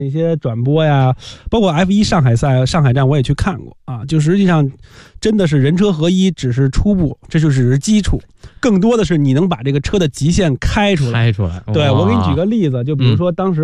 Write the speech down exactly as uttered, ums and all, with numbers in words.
那些转播呀，包括 F 一 上海赛、上海站我也去看过啊。就实际上真的是人车合一，只是初步，这就只是基础，更多的是你能把这个车的极限开出来。 开出来， 对，我给你举个例子，就比如说当时。